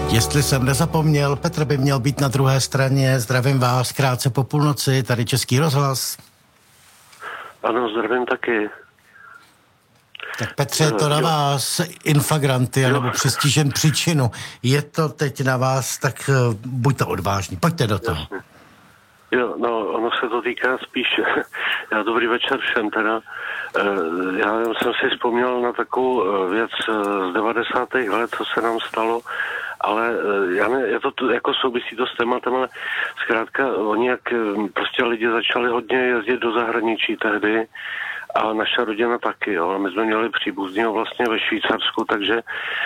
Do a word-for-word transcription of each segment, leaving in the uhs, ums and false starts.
Jestli jsem nezapomněl, Petr by měl být na druhé straně. Zdravím vás krátce po půlnoci, tady Český rozhlas. Ano, zdravím taky. Tak Petře, je to na vás infagranty, nebo přistižen příčinu. Je to teď na vás, tak uh, buďte odvážní, pojďte do toho. Jasně. Jo, no, ono se to týká spíš, já dobrý večer všem teda, já jsem si vzpomněl na takovou věc z devadesátých let, co se nám stalo, ale já ne, je to jako souvisí to s tématem, ale zkrátka oni jak prostě lidi začali hodně jezdit do zahraničí tehdy a naša rodina taky, jo, a my jsme měli příbuznýho vlastně ve Švýcarsku, takže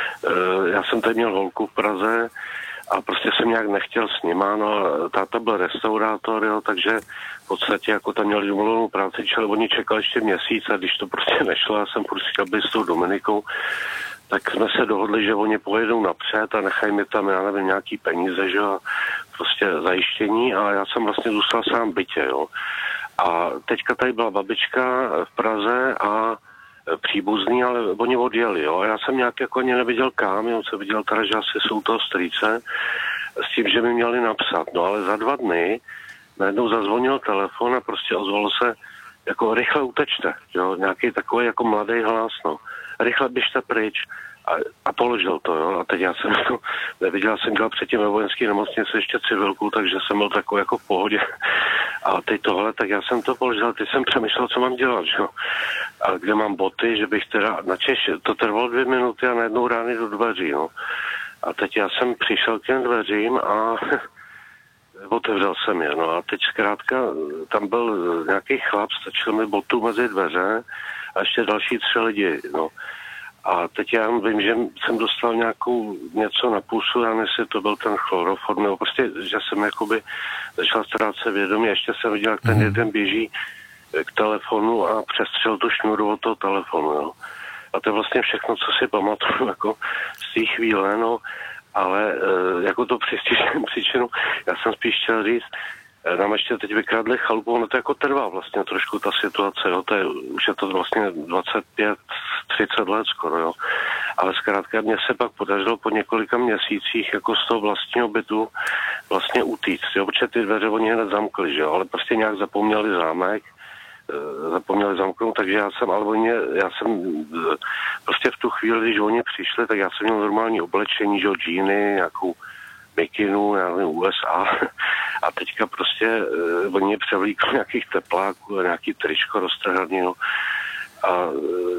já jsem tady měl holku v Praze, a prostě jsem nějak nechtěl s nima, no táta byl restaurátor, jo, takže v podstatě jako tam měli domluvenou práci, čili oni čekali ještě měsíc a když to prostě nešlo, já jsem furt chtěl být s tou Dominikou, tak jsme se dohodli, že oni pojedou napřed a nechají mi tam, já nevím, nějaký peníze, že jo, prostě zajištění a já jsem vlastně zůstal sám v bytě, jo. A teďka tady byla babička v Praze a příbuzný, ale oni odjeli, jo. A já jsem nějak jako ani neviděl kam, jo, jsem viděl teda, že asi jsou toho strýce, s tím, že mi měli napsat. No ale za dva dny najednou zazvonil telefon a prostě ozvalo se, jako rychle utečte, jo, nějaký takový jako mladý hlas, no. Rychle běžte pryč. A, a položil to, jo. A teď já jsem to neviděl, jsem dělal předtím ve vojenské nemocnici ještě civilku, takže jsem byl takový jako v pohodě. A teď tohle, tak já jsem to položil, teď jsem přemýšlel, co mám dělat, jo. A kde mám boty, že bych teda, načež, to trvalo dvě minuty a najednou rány do dveří, no. A teď já jsem přišel k těm dveřím a otevřel jsem je, no. A teď zkrátka, tam byl nějaký chlap, stačil mi botu mezi dveře a ještě další tři lidi, no. A teď já vím, že jsem dostal nějakou něco na pusu, já nevím, jestli to byl ten chloroform, nebo prostě, že jsem jakoby začal ztrácet vědomí, ještě jsem viděl, jak ten jeden běží k telefonu a přestřel tu šňůru od toho telefonu, jo. A to je vlastně všechno, co si pamatuju, jako z té chvíle, no, ale jako to přistižím příčinu, já jsem spíš chtěl říct, nám ještě teď vykradli chalupu, ono to jako trvá vlastně trošku ta situace, jo, to je, už je to vlastně dvacet pět třicet let skoro, jo, ale zkrátka mě se pak podařilo po několika měsících jako z toho vlastního bytu vlastně utíct, jo, protože ty dveře oni hned zamkli, že jo, ale prostě nějak zapomněli zámek, zapomněli zamknout, takže já jsem, ale oni, já jsem prostě v tu chvíli, když oni přišli, tak já jsem měl normální oblečení, že jo, džíny, nějakou mikinu, já nevím, U S A a teďka prostě uh, oni převlíkli nějakých tepláků, nějaký tričko roztrhaný, no. A uh,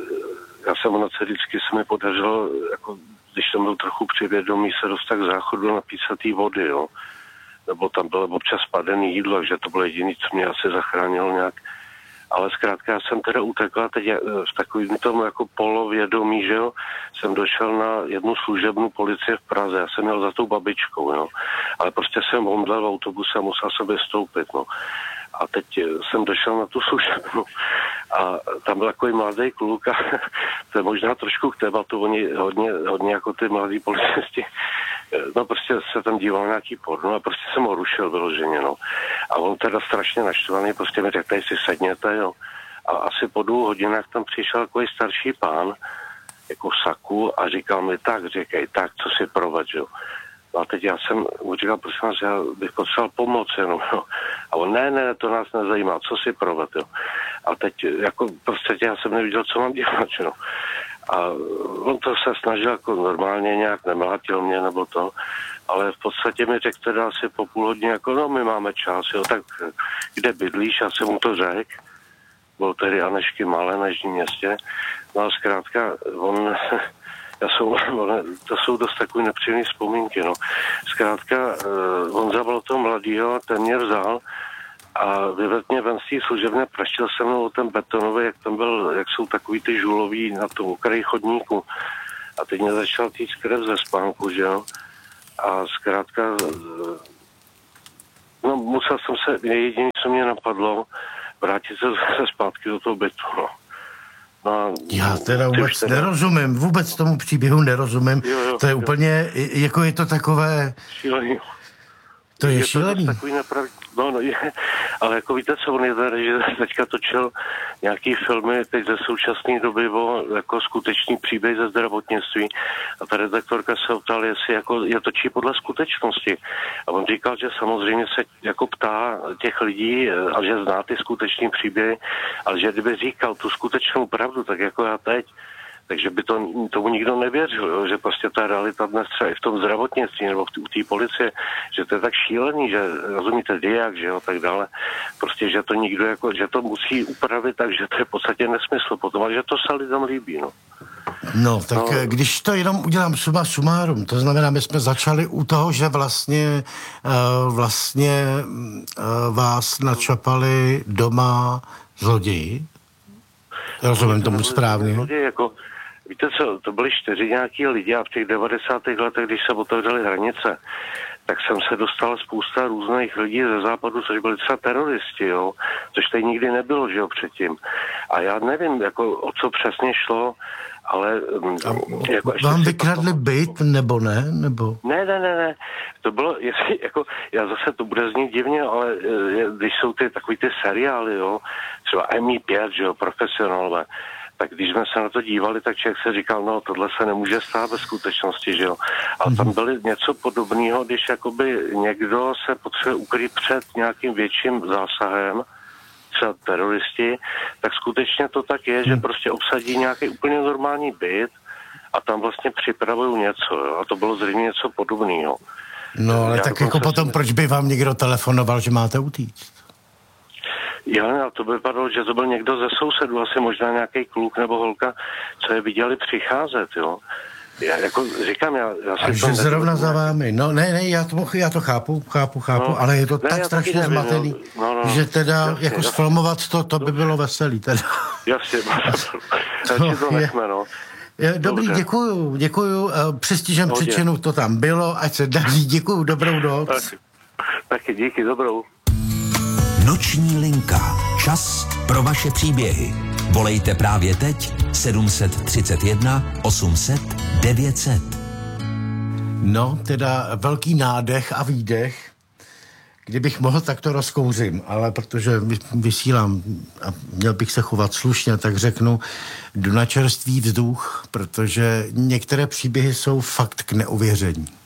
já jsem ono se vždycky se mi podařilo, jako, když jsem byl trochu přivědomý, se dostat k záchodu napít se té vody, jo. Nebo tam bylo občas spadený jídlo, takže to bylo jediné, co mě asi zachránilo nějak. Ale zkrátka já jsem teda utekl a teď v takovým tom jako polovědomí, že jo, jsem došel na jednu služebnu policie v Praze, já jsem měl za tou babičkou, jo, ale prostě jsem omdlel v autobuse a musel sobě stoupit, no. A teď jsem došel na tu služebnu a tam byl takový mladý kluk a to je možná trošku k tématu, oni hodně, hodně jako ty mladí policisti, no prostě se tam díval nějaký porno a prostě jsem ho rušil vyloženě, no. A on teda strašně naštvaný, prostě mi řekl, si sedněte, jo. A asi po dvou hodinách tam přišel takový starší pán, jako v saku a říkal mi, tak říkej, tak, co si provedl, jo. No a teď já jsem mu říkal, prosím vás, já bych potřeboval pomoc jenom, jo. A on, ne, ne, to nás nezajímá, co si provedl, jo. A teď, jako prostě já jsem neviděl, co mám dělat, jo. A on to se snažil jako normálně nějak, nemlátil mě nebo to, ale v podstatě mi řekl teda asi po půl hodině, jako no my máme čas, jo, tak kde bydlíš, já jsem mu to řekl, byl tedy Anešky Malé na Jižním Městě, no a zkrátka on, já jsou, to jsou dost takové nepříjemné vzpomínky, no, zkrátka on zavolal toho mladýho, ten mě vzal a vyvedl mě ven z té služebny, praštil se mnou o ten betonový, jak tam byl, jak jsou takový ty žulový na tom okraji chodníku. A teď mě začal týct krev ze spánku, že jo. A zkrátka, no musel jsem se, jediné, co mě napadlo, vrátit se zase zpátky do toho bytu, no. No, já teda vůbec teda... nerozumím, vůbec tomu příběhu nerozumím. Jo, jo, to je jo. úplně, jako je to takové... Šílený. To je je šílený. To takový neprav... No, no, je. Ale jako víte, co on je ten režisér teďka točil nějaký filmy teď ze současné doby o jako skutečný příběh ze zdravotnictví. A ta redaktorka se optala, jestli jako je točí podle skutečnosti. A on říkal, že samozřejmě se jako ptá těch lidí a že zná ty skutečný příběhy, ale že kdyby říkal tu skutečnou pravdu, tak jako já teď, takže by to, tomu nikdo nevěřil, jo? Že prostě ta realita dnes třeba i v tom zdravotnictví nebo v té policie, že to je tak šílený, že rozumíte diak, že jo, tak dále. Prostě, že to nikdo jako, že to musí upravit, takže to je v podstatě nesmysl potom, ale že to se lidem líbí, no. No, tak no. Když to jenom udělám suma sumárum, to znamená, my jsme začali u toho, že vlastně uh, vlastně uh, vás načapali doma zloději. Rozumím tomu správně. Zloději, jako víte co, to byli čtyři nějaký lidi a v těch devadesátých letech, když se otevřely hranice, tak jsem se dostal spousta různých lidí ze západu, což byli třeba teroristi, jo, což tady nikdy nebylo, že jo, předtím. A já nevím, jako o co přesně šlo, ale... A jako vám vykradli potom... byt, nebo ne? Nebo... Ne, ne, ne, ne. To bylo, jestli, jako, já zase to bude znít divně, ale když jsou ty takový ty seriály, jo, třeba M I pět, že jo, profesionálové, tak když jsme se na to dívali, tak člověk se říkal, no tohle se nemůže stát ve skutečnosti, že jo. A tam byly něco podobného, když jakoby někdo se potřebuje ukryt před nějakým větším zásahem, třeba teroristi, tak skutečně to tak je, že prostě obsadí nějaký úplně normální byt a tam vlastně připravují něco, jo. A to bylo zřejmě něco podobného. No, ale já tak jako potom, si... proč by vám někdo telefonoval, že máte utíct? Já, to by vypadalo, že to byl někdo ze sousedů, asi možná nějaký kluk nebo holka, co je viděli přicházet, jo. Já jako říkám, já... já a že zrovna za vámi, no ne, ne, já to, já to chápu, chápu, chápu, no, ale je to ne, tak strašně zmatený, no, no, že teda jasně, jako jasně. Sfilmovat to, to by bylo veselý, teda. Jasně, takže to nechme, no. Je, dobrý, dobře. děkuju, děkuju, přestižem no, příčinu to tam bylo, ať se daří, děkuju, dobrou noc. Tak, taky díky, dobrou. Noční linka. Čas pro vaše příběhy. Volejte právě teď sedm set třicet jedna osm set devět set. No, teda velký nádech a výdech. Kdybych mohl, tak to rozkouřím, ale protože vysílám a měl bych se chovat slušně, tak řeknu, jdu na čerstvý vzduch, protože některé příběhy jsou fakt k neuvěření.